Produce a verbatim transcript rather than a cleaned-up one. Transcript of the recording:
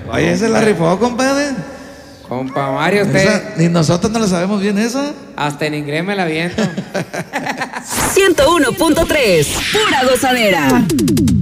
Oye, ese la rifó, compadre. Compa Mario, usted. Esa, ni nosotros no la sabemos bien eso. Hasta en inglés me la viento. ciento uno punto tres, pura gozadera.